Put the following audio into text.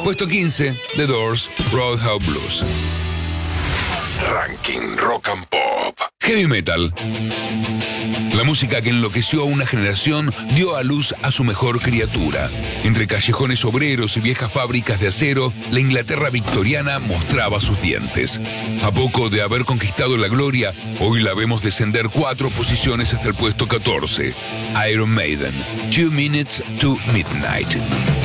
Puesto 15, The Doors, Roadhouse Blues. Ranking Rock and Pop. Heavy Metal. La música que enloqueció a una generación dio a luz a su mejor criatura. Entre callejones obreros y viejas fábricas de acero, la Inglaterra victoriana mostraba sus dientes. A poco de haber conquistado la gloria, hoy la vemos descender 4 posiciones hasta el puesto 14. Iron Maiden, 2 Minutes to Midnight.